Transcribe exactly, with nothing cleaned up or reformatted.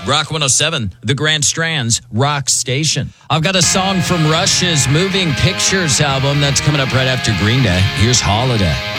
Rock one oh seven, the Grand Strand's Rock Station. I've got a song from Rush's Moving Pictures album that's coming up right after Green Day. Here's Holiday.